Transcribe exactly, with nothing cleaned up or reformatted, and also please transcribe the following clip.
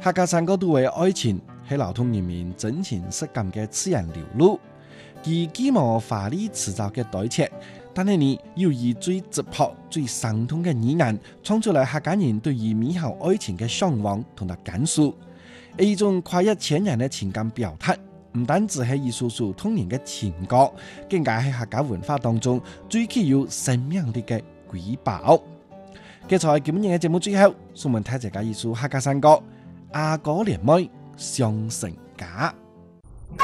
客家山歌都為愛情係流通人民真情實感嘅自然流露，既既冇華麗辭藻嘅代切，但係你要以最直樸、最生動嘅語言，創出來客家人對於美好愛情嘅向往同埋感受，係一種跨越千年嘅情感表達，唔單止係一首首動人嘅情歌，更加係客家文化當中最具有生命力嘅瑰寶。嘅在今日嘅節目最後，送文睇大家一首客家山歌《阿哥連妹上成家》。